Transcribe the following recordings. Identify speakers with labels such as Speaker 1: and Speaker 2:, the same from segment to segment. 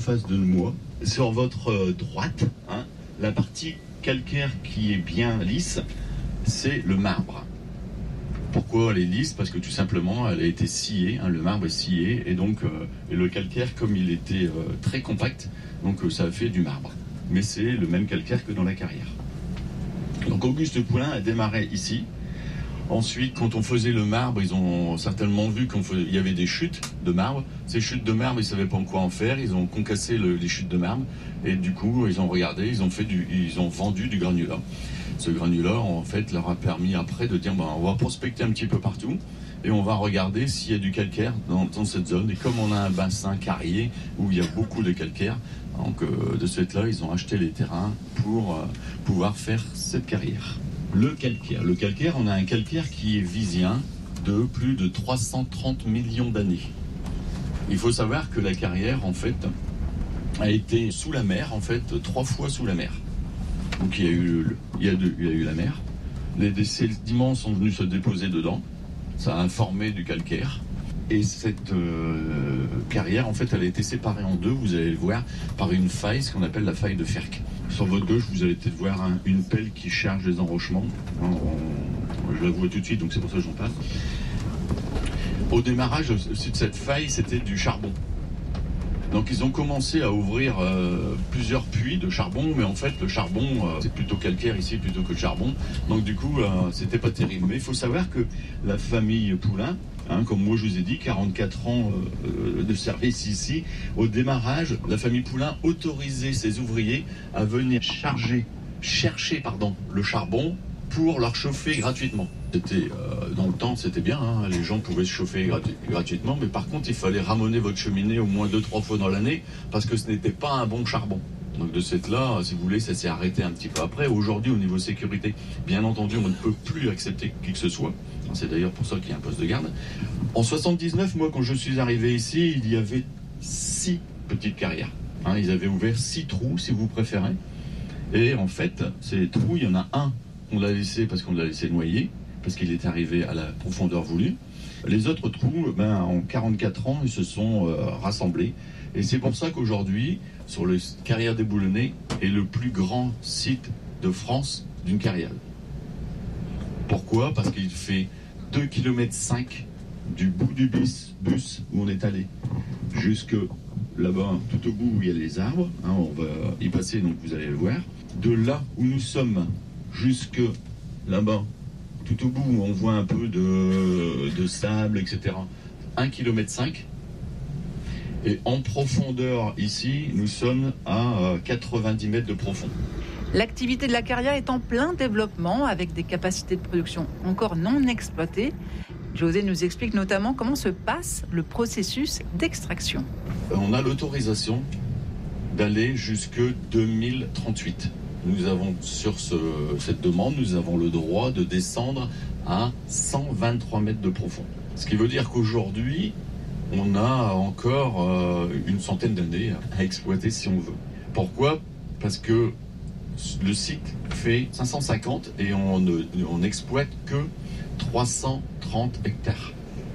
Speaker 1: face de moi. Sur votre droite, la partie calcaire qui est bien lisse, c'est le marbre. Pourquoi elle est lisse? Parce que tout simplement, elle a été sciée, le marbre est scié, et donc et le calcaire, comme il était très compact, donc ça a fait du marbre. Mais c'est le même calcaire que dans la carrière. Donc Auguste Poulain a démarré ici. Ensuite, quand on faisait le marbre, ils ont certainement vu qu'il y avait des chutes de marbre. Ces chutes de marbre, ils ne savaient pas quoi en faire. Ils ont concassé les chutes de marbre. Et du coup, ils ont regardé, ils ont vendu du granulat. Ce granulat, en fait, leur a permis après de dire, on va prospecter un petit peu partout. Et on va regarder s'il y a du calcaire dans cette zone. Et comme on a un bassin carrier où il y a beaucoup de calcaire, donc de ce fait-là, ils ont acheté les terrains pour pouvoir faire cette carrière. Le calcaire, on a un calcaire qui est visien de plus de 330 millions d'années. Il faut savoir que la carrière, en fait, a été sous la mer, en fait, 3 fois sous la mer. Donc il y a eu la mer. Les sédiments sont venus se déposer dedans. Ça a formé du calcaire. Et cette carrière, en fait, elle a été séparée en deux, vous allez le voir, par une faille, ce qu'on appelle la faille de Ferck. Sur votre gauche, vous allez peut-être voir une pelle qui charge les enrochements. Je la vois tout de suite, donc c'est pour ça que j'en parle. Au démarrage aussi de cette faille, c'était du charbon. Donc ils ont commencé à ouvrir plusieurs puits de charbon, mais en fait le charbon, c'est plutôt calcaire ici plutôt que de charbon. Donc du coup, c'était pas terrible. Mais il faut savoir que la famille Poulain, comme moi je vous ai dit, 44 ans de service ici, au démarrage, la famille Poulain autorisait ses ouvriers à venir chercher le charbon pour leur chauffer gratuitement. Dans le temps, c'était bien, les gens pouvaient se chauffer gratuitement, mais par contre, il fallait ramoner votre cheminée au moins 2-3 fois dans l'année, parce que ce n'était pas un bon charbon. Donc de cette là, si vous voulez, ça s'est arrêté un petit peu après. Aujourd'hui, au niveau sécurité, bien entendu, on ne peut plus accepter qui que ce soit. C'est d'ailleurs pour ça qu'il y a un poste de garde. En 79, moi, quand je suis arrivé ici, il y avait 6 petites carrières. Ils avaient ouvert 6 trous, si vous préférez. Et en fait, ces trous, il y en a un, on l'a laissé parce qu'on l'a laissé noyer, parce qu'il est arrivé à la profondeur voulue. Les autres trous, en 44 ans, ils se sont rassemblés. Et c'est pour ça qu'aujourd'hui, sur le carrière des Boulonnais, est le plus grand site de France d'une carrière. Pourquoi? Parce qu'il fait 2,5 km du bout du bus où on est allé jusque là-bas, tout au bout où il y a les arbres. On va y passer, donc vous allez le voir. De là où nous sommes jusque là-bas, tout au bout où on voit un peu de sable, etc. 1,5 km. Et en profondeur, ici, nous sommes à 90 mètres de profond.
Speaker 2: L'activité de la carrière est en plein développement avec des capacités de production encore non exploitées. José nous explique notamment comment se passe le processus d'extraction.
Speaker 1: On a l'autorisation d'aller jusque 2038. Nous avons, sur cette demande, nous avons le droit de descendre à 123 mètres de profond. Ce qui veut dire qu'aujourd'hui, on a encore une centaine d'années à exploiter si on veut. Pourquoi? Parce que le site fait 550 et on n'exploite que 330 hectares.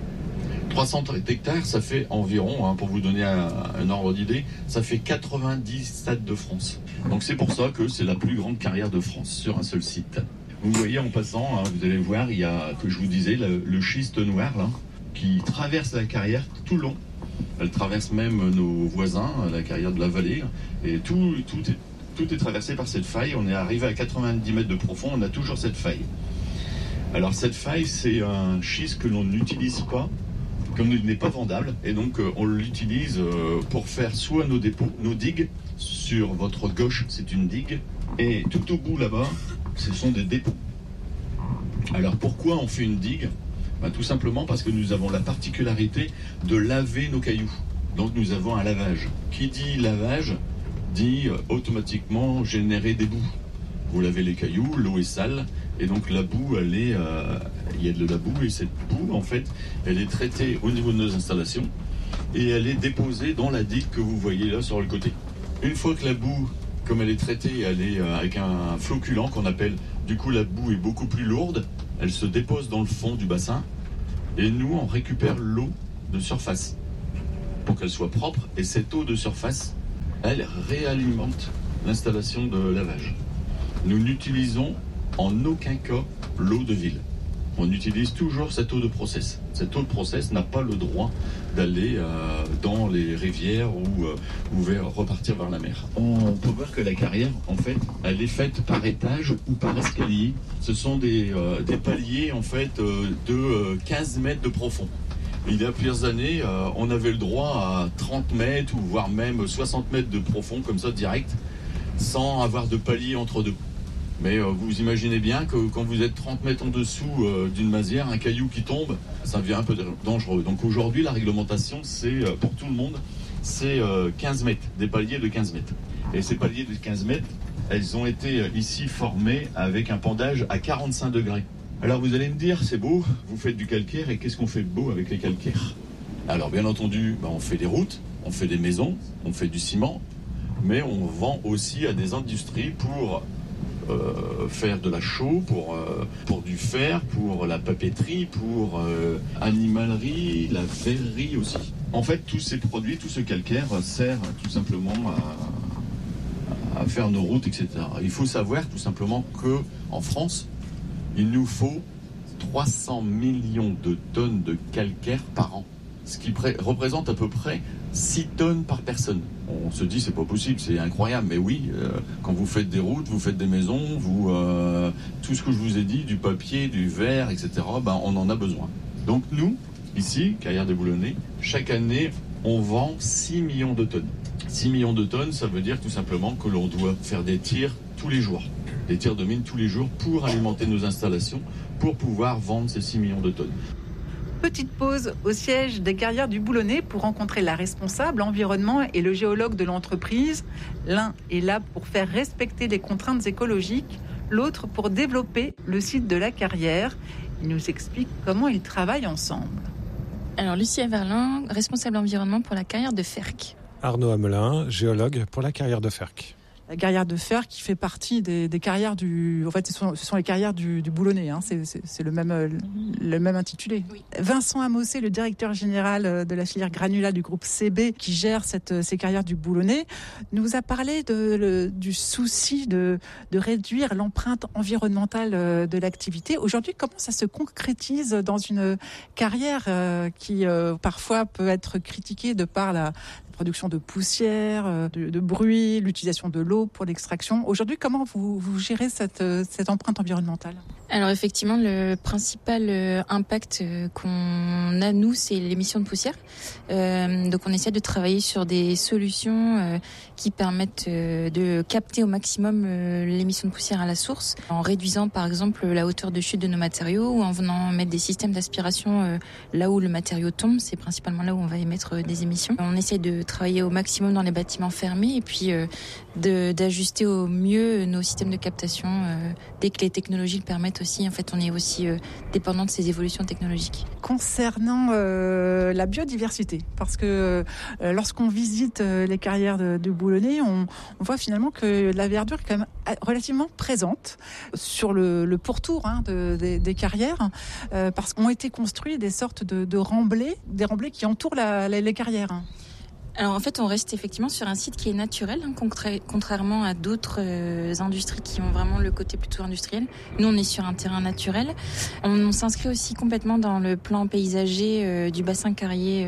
Speaker 1: 330 hectares, ça fait environ, pour vous donner un ordre d'idée, ça fait 90 stades de France. Donc c'est pour ça que c'est la plus grande carrière de France sur un seul site. Vous voyez en passant, vous allez voir, il y a, que je vous disais, le schiste noir là, qui traverse la carrière tout le long. Elle traverse même nos voisins, la carrière de la vallée, et tout est traversé par cette faille. On est arrivé à 90 mètres de profond, on a toujours cette faille. Alors cette faille, c'est un schiste que l'on n'utilise pas, comme il n'est pas vendable, et donc on l'utilise pour faire soit nos dépôts, nos digues. Sur votre gauche, c'est une digue, et tout au bout là-bas, ce sont des dépôts. Alors pourquoi on fait une digue? Tout simplement parce que nous avons la particularité de laver nos cailloux. Donc nous avons un lavage. Qui dit lavage dit automatiquement générer des boues. Vous lavez les cailloux, l'eau est sale, et donc la boue, il y a de la boue, et cette boue, en fait, elle est traitée au niveau de nos installations, et elle est déposée dans la digue que vous voyez là sur le côté. Une fois que la boue, comme elle est traitée, elle est avec un floculant qu'on appelle, du coup la boue est beaucoup plus lourde, elle se dépose dans le fond du bassin, et nous on récupère l'eau de surface pour qu'elle soit propre, et cette eau de surface, elle réalimente l'installation de lavage. Nous n'utilisons en aucun cas l'eau de ville. On utilise toujours cette eau de process. Cette eau de process n'a pas le droit d'aller dans les rivières ou repartir vers la mer. On peut voir que la carrière, en fait, elle est faite par étage ou par escalier. Ce sont des paliers, en fait, de 15 mètres de profond. Il y a plusieurs années, on avait le droit à 30 mètres ou voire même 60 mètres de profond, comme ça, direct, sans avoir de palier entre deux. Mais vous imaginez bien que quand vous êtes 30 mètres en dessous d'une masière, un caillou qui tombe, ça devient un peu dangereux. Donc aujourd'hui, la réglementation, c'est pour tout le monde, c'est 15 mètres, des paliers de 15 mètres. Et ces paliers de 15 mètres, elles ont été ici formées avec un pendage à 45 degrés. Alors vous allez me dire, c'est beau, vous faites du calcaire, et qu'est-ce qu'on fait de beau avec les calcaires? Alors bien entendu, on fait des routes, on fait des maisons, on fait du ciment, mais on vend aussi à des industries pour faire de la chaux, pour du fer, pour la papeterie, pour animalerie, la verrerie aussi. En fait, tous ces produits, tout ce calcaire sert tout simplement à faire nos routes, etc. Il faut savoir tout simplement qu'en France, il nous faut 300 millions de tonnes de calcaire par an, ce qui représente à peu près 6 tonnes par personne. On se dit c'est pas possible, c'est incroyable, mais oui, quand vous faites des routes, vous faites des maisons, tout ce que je vous ai dit, du papier, du verre, etc., on en a besoin. Donc nous, ici, Carrière des Boulonnais, chaque année, on vend 6 millions de tonnes. 6 millions de tonnes, ça veut dire tout simplement que l'on doit faire des tirs tous les jours, des tirs de mine tous les jours pour alimenter nos installations, pour pouvoir vendre ces 6 millions de tonnes.
Speaker 2: Petite pause au siège des Carrières du Boulonnais pour rencontrer la responsable environnement et le géologue de l'entreprise. L'un est là pour faire respecter les contraintes écologiques, l'autre pour développer le site de la carrière. Il nous explique comment ils travaillent ensemble.
Speaker 3: Alors Lucie Everlin, responsable environnement pour la carrière de Ferck.
Speaker 4: Arnaud Hamelin, géologue pour la carrière de Ferck.
Speaker 5: La carrière de Ferck qui fait partie des carrières du... En fait, ce sont les carrières du Boulonnais. Hein. C'est le même intitulé. Oui. Vincent Amossé, le directeur général de la filière Granula du groupe CB, qui gère ces carrières du Boulonnais, nous a parlé du souci de réduire l'empreinte environnementale de l'activité. Aujourd'hui, comment ça se concrétise dans une carrière qui parfois peut être critiquée de par la production de poussière, de bruit, l'utilisation de l'eau pour l'extraction. Aujourd'hui, comment vous gérez cette empreinte environnementale ?
Speaker 3: Alors effectivement, le principal impact qu'on a, nous, c'est l'émission de poussière. Donc on essaie de travailler sur des solutions qui permettent de capter au maximum l'émission de poussière à la source, en réduisant par exemple la hauteur de chute de nos matériaux ou en venant mettre des systèmes d'aspiration là où le matériau tombe. C'est principalement là où on va émettre des émissions. On essaie de travailler au maximum dans les bâtiments fermés et puis d'ajuster au mieux nos systèmes de captation dès que les technologies le permettent aussi. En fait, on est aussi dépendant de ces évolutions technologiques.
Speaker 5: Concernant la biodiversité, parce que lorsqu'on visite les carrières de Boulonnais, on voit finalement que la verdure est quand même relativement présente sur le pourtour des carrières, parce qu'ont été construits des sortes de remblais, des remblais qui entourent les carrières.
Speaker 3: Alors en fait, on reste effectivement sur un site qui est naturel, contrairement à d'autres industries qui ont vraiment le côté plutôt industriel. Nous, on est sur un terrain naturel. On s'inscrit aussi complètement dans le plan paysager du bassin carrier,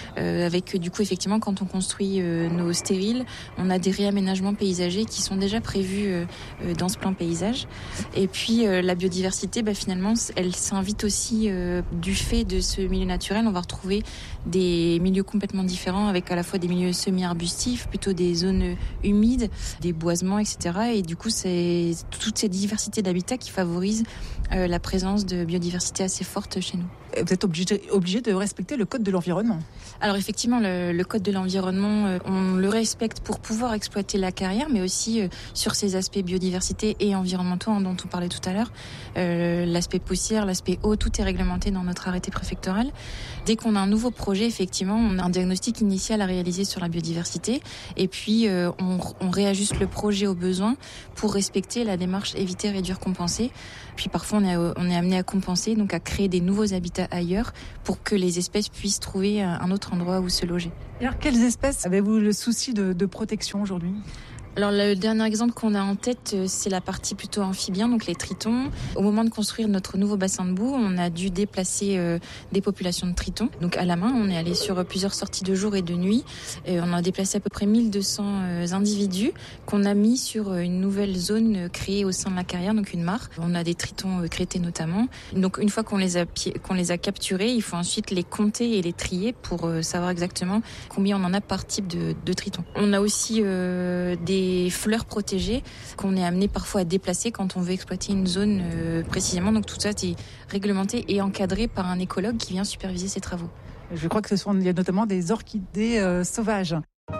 Speaker 3: avec du coup effectivement quand on construit nos stériles, on a des réaménagements paysagers qui sont déjà prévus dans ce plan paysage. Et puis la biodiversité, finalement, elle s'invite aussi du fait de ce milieu naturel. On va retrouver des milieux complètement différents avec à la fois des milieux semi-arbustifs, plutôt des zones humides, des boisements, etc. Et du coup, c'est toute cette diversité d'habitats qui favorise la présence de biodiversité assez forte chez nous.
Speaker 5: Vous êtes obligé de respecter le code de l'environnement.
Speaker 3: Alors effectivement, le code de l'environnement, on le respecte pour pouvoir exploiter la carrière, mais aussi sur ces aspects biodiversité et environnementaux dont on parlait tout à l'heure. L'aspect poussière, l'aspect eau, tout est réglementé dans notre arrêté préfectoral. Dès qu'on a un nouveau projet, effectivement, on a un diagnostic initial à réaliser sur la biodiversité et puis on réajuste le projet aux besoins pour respecter la démarche éviter, réduire, compenser. Puis parfois on est amené à compenser, donc à créer des nouveaux habitats habitat ailleurs pour que les espèces puissent trouver un autre endroit où se loger.
Speaker 5: Alors, quelles espèces avez-vous le souci de protection aujourd'hui ?
Speaker 3: Alors le dernier exemple qu'on a en tête, c'est la partie plutôt amphibien, donc les tritons. Au moment de construire notre nouveau bassin de boue, on a dû déplacer des populations de tritons. Donc à la main, on est allé sur plusieurs sorties de jour et de nuit. On a déplacé à peu près 1200 individus qu'on a mis sur une nouvelle zone créée au sein de la carrière, donc une mare. On a des tritons crétés notamment. Donc une fois qu'on les a capturés, il faut ensuite les compter et les trier pour savoir exactement combien on en a par type de triton. On a aussi des fleurs protégées qu'on est amené parfois à déplacer quand on veut exploiter une zone précisément. Donc tout ça est réglementé et encadré par un écologue qui vient superviser ces travaux.
Speaker 5: Je crois que il y a notamment des orchidées sauvages.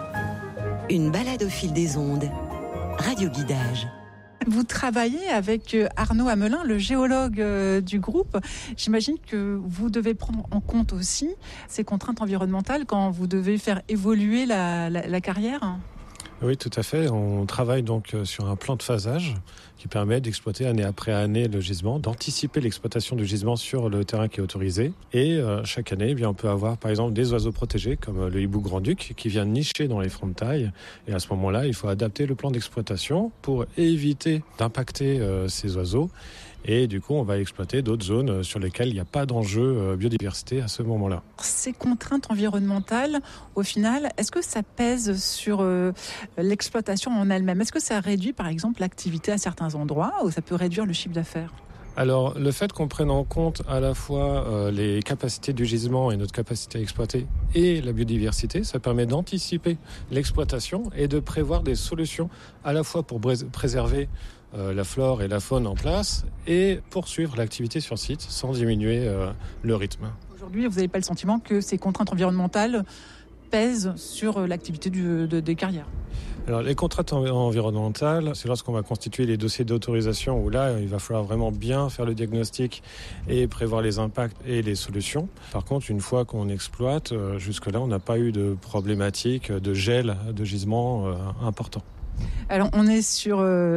Speaker 6: Une balade au fil des ondes. Radio Guidage.
Speaker 5: Vous travaillez avec Arnaud Hamelin, le géologue du groupe. J'imagine que vous devez prendre en compte aussi ces contraintes environnementales quand vous devez faire évoluer la carrière.
Speaker 4: Oui, tout à fait. On travaille donc sur un plan de phasage qui permet d'exploiter année après année le gisement, d'anticiper l'exploitation du gisement sur le terrain qui est autorisé. Et chaque année, on peut avoir par exemple des oiseaux protégés comme le hibou grand-duc qui vient nicher dans les fronts de taille. Et à ce moment-là, il faut adapter le plan d'exploitation pour éviter d'impacter ces oiseaux. Et du coup, on va exploiter d'autres zones sur lesquelles il n'y a pas d'enjeu biodiversité à ce moment-là.
Speaker 5: Ces contraintes environnementales, au final, est-ce que ça pèse sur l'exploitation en elle-même ? Est-ce que ça réduit, par exemple, l'activité à certains endroits ou ça peut réduire le chiffre d'affaires ?
Speaker 4: Alors, le fait qu'on prenne en compte à la fois les capacités du gisement et notre capacité à exploiter et la biodiversité, ça permet d'anticiper l'exploitation et de prévoir des solutions à la fois pour préserver la flore et la faune en place et poursuivre l'activité sur site sans diminuer le rythme.
Speaker 5: Aujourd'hui, vous n'avez pas le sentiment que ces contraintes environnementales pèsent sur l'activité des carrières ?
Speaker 4: Alors, les contraintes environnementales, c'est lorsqu'on va constituer les dossiers d'autorisation où là, il va falloir vraiment bien faire le diagnostic et prévoir les impacts et les solutions. Par contre, une fois qu'on exploite, jusque-là, on n'a pas eu de problématique de gel de gisement important.
Speaker 5: Alors on est sur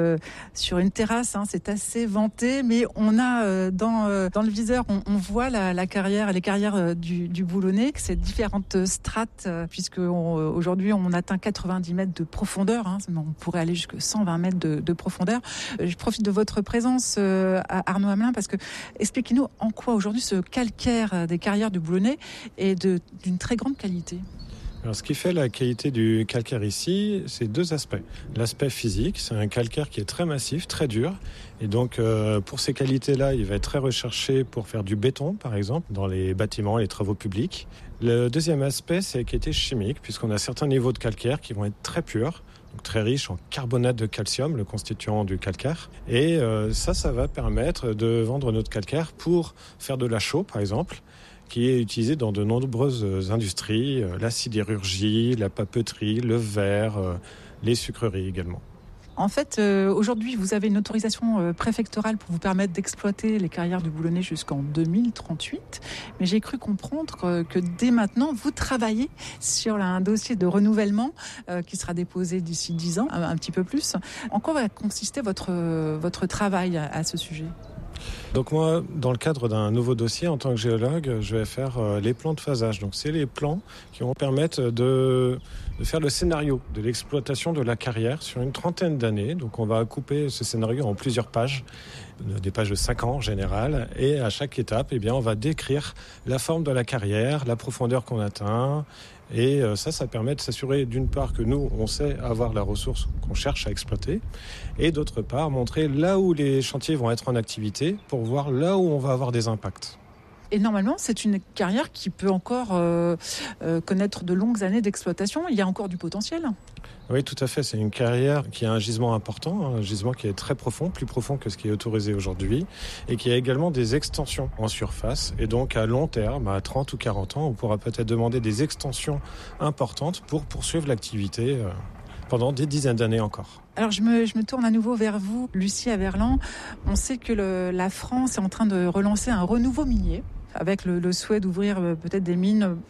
Speaker 5: une terrasse, c'est assez vanté, mais on a dans le viseur, on voit la carrière, les carrières du Boulonnais, ces différentes strates, puisque aujourd'hui on atteint 90 mètres de profondeur, on pourrait aller jusqu'à 120 mètres de profondeur. Je profite de votre présence, Arnaud Hamelin, parce que expliquez-nous en quoi aujourd'hui ce calcaire des carrières du Boulonnais est d'une très grande qualité.
Speaker 4: Alors, ce qui fait la qualité du calcaire ici, c'est deux aspects. L'aspect physique, c'est un calcaire qui est très massif, très dur. Et donc, pour ces qualités-là, il va être très recherché pour faire du béton, par exemple, dans les bâtiments et les travaux publics. Le deuxième aspect, c'est la qualité chimique, puisqu'on a certains niveaux de calcaire qui vont être très purs, donc très riches en carbonate de calcium, le constituant du calcaire. Et ça va permettre de vendre notre calcaire pour faire de la chaux, par exemple, qui est utilisé dans de nombreuses industries, la sidérurgie, la papeterie, le verre, les sucreries également.
Speaker 5: En fait, aujourd'hui, vous avez une autorisation préfectorale pour vous permettre d'exploiter les carrières du Boulonnais jusqu'en 2038. Mais j'ai cru comprendre que dès maintenant, vous travaillez sur un dossier de renouvellement qui sera déposé d'ici 10 ans, un petit peu plus. En quoi va consister votre travail à ce sujet ?
Speaker 4: Donc moi, dans le cadre d'un nouveau dossier, en tant que géologue, je vais faire les plans de phasage. Donc c'est les plans qui vont permettre de faire le scénario de l'exploitation de la carrière sur une 30aine d'années. Donc on va couper ce scénario en plusieurs pages, des pages de 5 ans en général. Et à chaque étape, on va décrire la forme de la carrière, la profondeur qu'on atteint. Et ça permet de s'assurer d'une part que nous, on sait avoir la ressource qu'on cherche à exploiter et d'autre part, montrer là où les chantiers vont être en activité pour voir là où on va avoir des impacts.
Speaker 5: Et normalement, c'est une carrière qui peut encore connaître de longues années d'exploitation. Il y a encore du potentiel.
Speaker 4: Oui, tout à fait. C'est une carrière qui a un gisement important, un gisement qui est très profond, plus profond que ce qui est autorisé aujourd'hui, et qui a également des extensions en surface. Et donc, à long terme, à 30 ou 40 ans, on pourra peut-être demander des extensions importantes pour poursuivre l'activité pendant des dizaines d'années encore.
Speaker 5: Alors je me tourne à nouveau vers vous, Lucie Averland. On sait que la France est en train de relancer un renouveau minier avec le souhait d'ouvrir peut-être des mines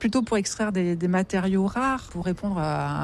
Speaker 5: plutôt pour extraire des matériaux rares, pour répondre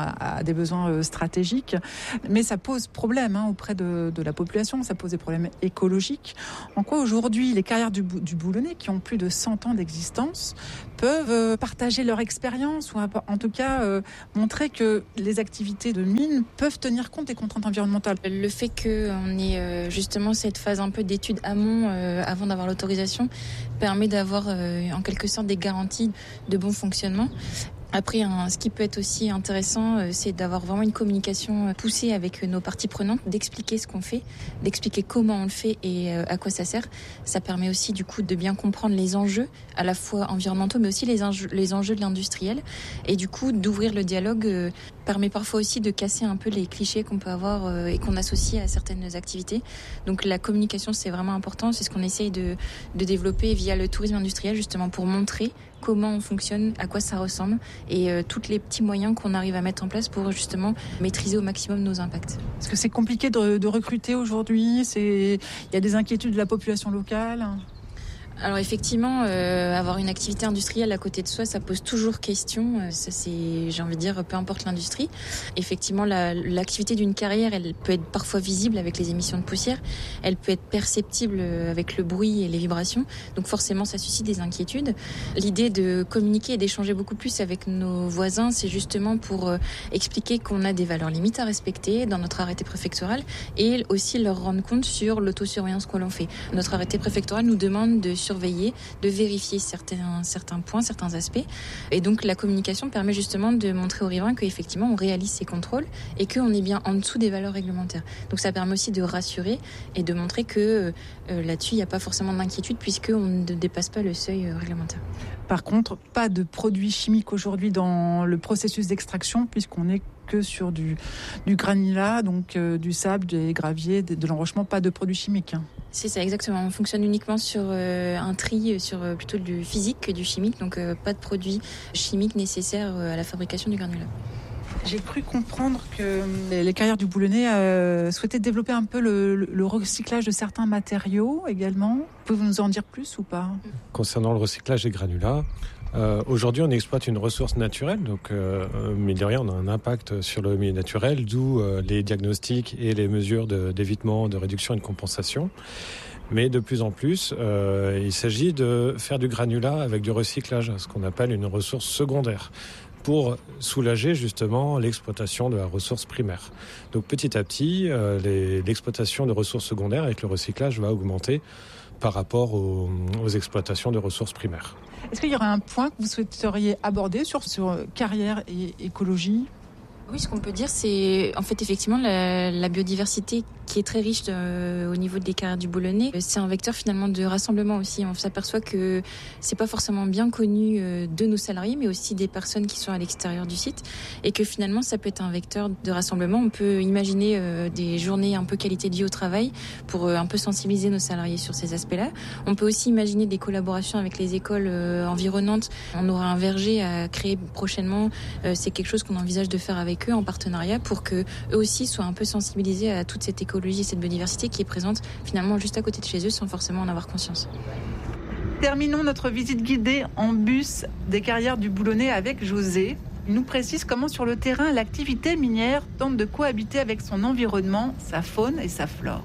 Speaker 5: à des besoins stratégiques. Mais ça pose problème auprès de la population, ça pose des problèmes écologiques. En quoi aujourd'hui les carrières du Boulonnais, qui ont plus de 100 ans d'existence, peuvent partager leur expérience, ou en tout cas montrer que les activités de mine peuvent tenir compte des contraintes environnementales.
Speaker 3: Le fait qu'on ait justement cette phase un peu d'étude amont avant d'avoir l'autorisation permet d'avoir en quelque sorte des garanties de bon fonctionnement. Après, ce qui peut être aussi intéressant, c'est d'avoir vraiment une communication poussée avec nos parties prenantes, d'expliquer ce qu'on fait, d'expliquer comment on le fait et à quoi ça sert. Ça permet aussi du coup de bien comprendre les enjeux, à la fois environnementaux, mais aussi les enjeux de l'industriel. Et du coup, d'ouvrir le dialogue permet parfois aussi de casser un peu les clichés qu'on peut avoir et qu'on associe à certaines activités. Donc la communication, c'est vraiment important. C'est ce qu'on essaye de développer via le tourisme industriel, justement pour montrer comment on fonctionne, à quoi ça ressemble et tous les petits moyens qu'on arrive à mettre en place pour justement maîtriser au maximum nos impacts.
Speaker 5: Est-ce que c'est compliqué de recruter aujourd'hui ? Il y a des inquiétudes de la population locale ?
Speaker 3: Alors effectivement, avoir une activité industrielle à côté de soi, ça pose toujours question. Ça, c'est, j'ai envie de dire, peu importe l'industrie. Effectivement, l'activité d'une carrière, elle peut être parfois visible avec les émissions de poussière. Elle peut être perceptible avec le bruit et les vibrations. Donc forcément, ça suscite des inquiétudes. L'idée de communiquer et d'échanger beaucoup plus avec nos voisins, c'est justement pour expliquer qu'on a des valeurs limites à respecter dans notre arrêté préfectoral et aussi leur rendre compte sur l'autosurveillance que l'on fait. Notre arrêté préfectoral nous demande de surveiller, de vérifier certains points, certains aspects. Et donc la communication permet justement de montrer aux riverains qu'effectivement on réalise ces contrôles et qu'on est bien en dessous des valeurs réglementaires. Donc ça permet aussi de rassurer et de montrer que là-dessus il n'y a pas forcément d'inquiétude puisqu'on ne dépasse pas le seuil réglementaire.
Speaker 5: Par contre, pas de produits chimiques aujourd'hui dans le processus d'extraction puisqu'on n'est que sur du granulat, donc du sable, des graviers, de l'enrochement, pas de produits chimiques.
Speaker 3: C'est ça, exactement. On fonctionne uniquement sur un tri, sur plutôt du physique que du chimique, donc pas de produits chimiques nécessaires à la fabrication du granulat.
Speaker 5: J'ai cru comprendre que les carrières du Boulonnais souhaitaient développer un peu le recyclage de certains matériaux également. Pouvez-vous nous en dire plus ou pas ?
Speaker 4: Concernant le recyclage des granulats, aujourd'hui on exploite une ressource naturelle, donc mine de rien on a un impact sur le milieu naturel, d'où les diagnostics et les mesures d'évitement, de réduction et de compensation. Mais de plus en plus, il s'agit de faire du granulat avec du recyclage, ce qu'on appelle une ressource secondaire, pour soulager justement l'exploitation de la ressource primaire. Donc petit à petit, l'exploitation de ressources secondaires avec le recyclage va augmenter par rapport aux exploitations de ressources primaires.
Speaker 5: Est-ce qu'il y aurait un point que vous souhaiteriez aborder sur carrière et écologie ?
Speaker 3: Oui, ce qu'on peut dire, c'est en fait effectivement la biodiversité qui est très riche au niveau des carrières du Boulonnais. C'est un vecteur finalement de rassemblement aussi. On s'aperçoit que c'est pas forcément bien connu de nos salariés, mais aussi des personnes qui sont à l'extérieur du site, et que finalement ça peut être un vecteur de rassemblement. On peut imaginer des journées un peu qualité de vie au travail pour un peu sensibiliser nos salariés sur ces aspects-là. On peut aussi imaginer des collaborations avec les écoles environnantes. On aura un verger à créer prochainement. C'est quelque chose qu'on envisage de faire avec eux en partenariat pour que eux aussi soient un peu sensibilisés à toute cette écologie et cette biodiversité qui est présente finalement juste à côté de chez eux sans forcément en avoir conscience.
Speaker 2: Terminons notre visite guidée en bus des carrières du Boulonnais avec José. Il nous précise comment sur le terrain l'activité minière tente de cohabiter avec son environnement, sa faune et sa flore.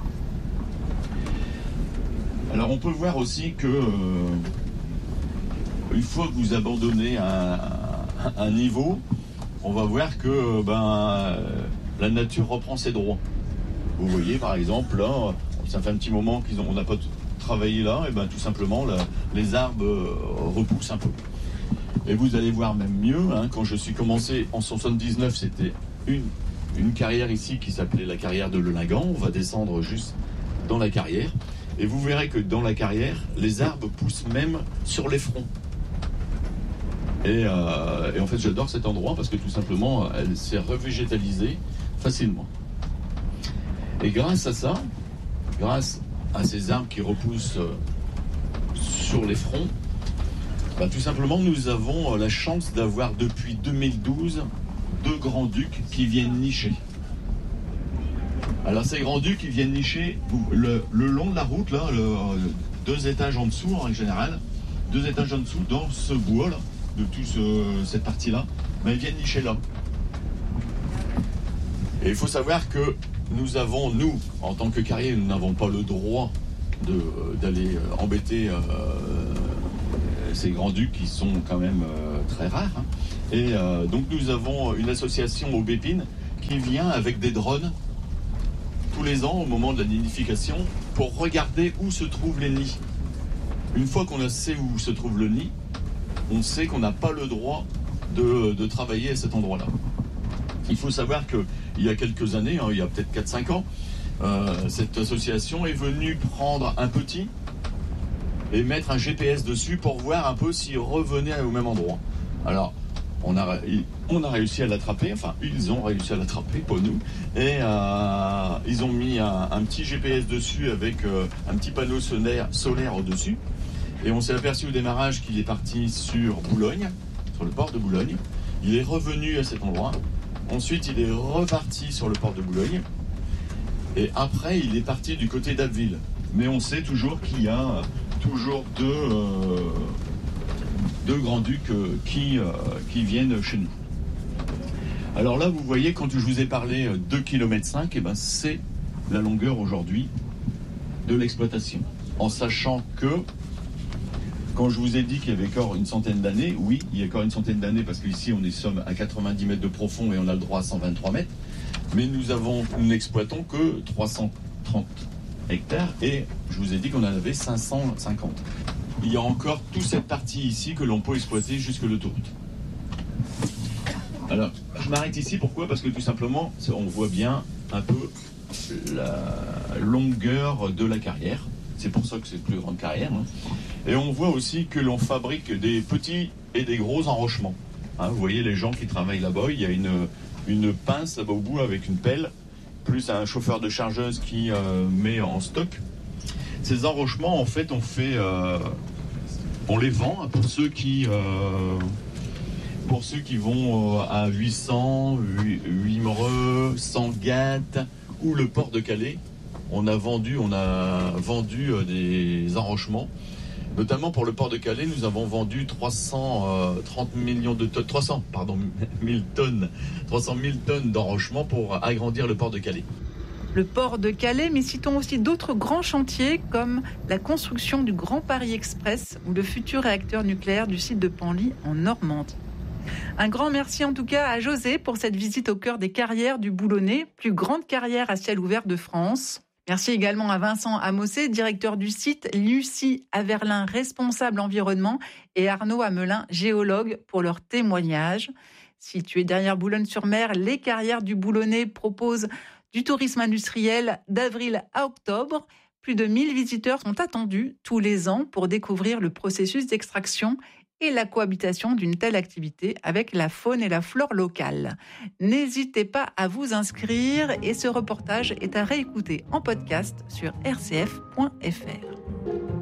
Speaker 1: Alors on peut voir aussi que une fois que vous abandonnez un niveau, on va voir que la nature reprend ses droits. Vous voyez par exemple là, ça fait un petit moment qu'on n'a pas travaillé là, et tout simplement les arbres repoussent un peu. Et vous allez voir même mieux, quand je suis commencé en 79, c'était une carrière ici qui s'appelait la carrière de Lelingan. On va descendre juste dans la carrière et vous verrez que dans la carrière, les arbres poussent même sur les fronts. Et en fait, j'adore cet endroit parce que tout simplement, elle s'est revégétalisée facilement. Et grâce à ça, grâce à ces arbres qui repoussent sur les fronts, tout simplement, nous avons la chance d'avoir depuis 2012 2 grands-ducs qui viennent nicher. Alors ces grands-ducs, ils viennent nicher le long de la route, là, 2 étages en dessous en général, 2 étages en dessous, dans ce bois-là, cette partie-là, ils viennent nicher là. Et il faut savoir que nous, en tant que carrier, nous n'avons pas le droit d'aller embêter ces grands-ducs qui sont quand même très rares. Hein. Et donc nous avons une association Aubépine qui vient avec des drones tous les ans au moment de la nidification pour regarder où se trouvent les nids. Une fois qu'on sait où se trouve le nid, on sait qu'on n'a pas le droit de travailler à cet endroit-là. Il faut savoir qu'il y a quelques années, il y a peut-être 4-5 ans, cette association est venue prendre un petit et mettre un GPS dessus pour voir un peu s'il revenait au même endroit. Alors, on a réussi à l'attraper, enfin, ils ont réussi à l'attraper, pas nous, et ils ont mis un petit GPS dessus avec un petit panneau solaire au-dessus, et on s'est aperçu au démarrage qu'il est parti sur Boulogne, sur le port de Boulogne. Il est revenu à cet endroit. Ensuite, il est reparti sur le port de Boulogne. Et après, il est parti du côté d'Abbeville. Mais on sait toujours qu'il y a toujours deux grands-ducs qui viennent chez nous. Alors là, vous voyez, quand je vous ai parlé 2,5 km, c'est la longueur aujourd'hui de l'exploitation. En sachant que, quand je vous ai dit qu'il y avait encore une centaine d'années, oui, il y a encore une centaine d'années, parce qu'ici, on est à 90 mètres de profond et on a le droit à 123 mètres. Mais nous n'exploitons que 330 hectares et je vous ai dit qu'on en avait 550. Il y a encore toute cette partie ici que l'on peut exploiter jusque l'autoroute. Alors, je m'arrête ici, pourquoi ? Parce que tout simplement, on voit bien un peu la longueur de la carrière. C'est pour ça que c'est une plus grande carrière. Hein. Et on voit aussi que l'on fabrique des petits et des gros enrochements. Hein, vous voyez les gens qui travaillent là-bas, il y a une pince là-bas au bout avec une pelle, plus un chauffeur de chargeuse qui met en stock. Ces enrochements, en fait, on les vend pour ceux qui vont à 800, Wimereux, Sangatte ou le port de Calais. On a vendu des enrochements. Notamment pour le port de Calais, nous avons vendu 300 000 tonnes d'enrochement pour agrandir le port de Calais.
Speaker 2: Le port de Calais, mais citons aussi d'autres grands chantiers comme la construction du Grand Paris Express ou le futur réacteur nucléaire du site de Penly en Normandie. Un grand merci en tout cas à José pour cette visite au cœur des carrières du Boulonnais, plus grande carrière à ciel ouvert de France. Merci également à Vincent Amossé, directeur du site, Lucie Averlin, responsable environnement, et Arnaud Amelin, géologue, pour leur témoignage. Situé derrière Boulogne-sur-Mer, les carrières du Boulonnais proposent du tourisme industriel d'avril à octobre. Plus de 1000 visiteurs sont attendus tous les ans pour découvrir le processus d'extraction et la cohabitation d'une telle activité avec la faune et la flore locale. N'hésitez pas à vous inscrire et ce reportage est à réécouter en podcast sur rcf.fr.